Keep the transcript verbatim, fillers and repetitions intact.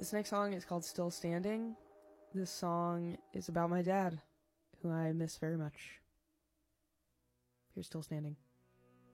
This next song is called Still Standing. This song is about my dad, who I miss very much. Here's Still Standing.